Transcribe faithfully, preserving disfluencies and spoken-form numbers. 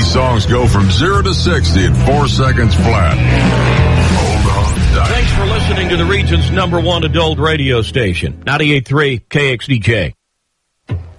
songs go from zero to sixty in four seconds flat. Hold on tight. Thanks for listening to the region's number one adult radio station, ninety-eight point three K X D J.